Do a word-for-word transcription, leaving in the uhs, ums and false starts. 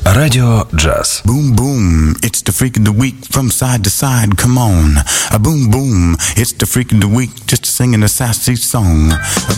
Радио джаз. Boom, boom, it's the freak of the week from side to side, come on. A boom, boom, it's the freak of the week just singing a sassy song. A